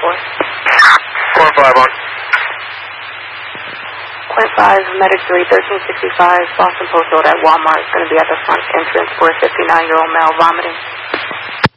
report. 4 and 5 on. Point 5, Medic 3, 1365, Boston Post Road at Walmart. It's going to be at the front entrance for a 59-year-old male vomiting.